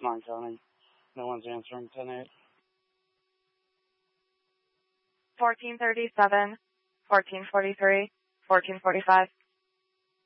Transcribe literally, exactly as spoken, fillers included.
nine County. No one's answering. ten eight. fourteen thirty-seven, fourteen forty-three, fourteen forty-five.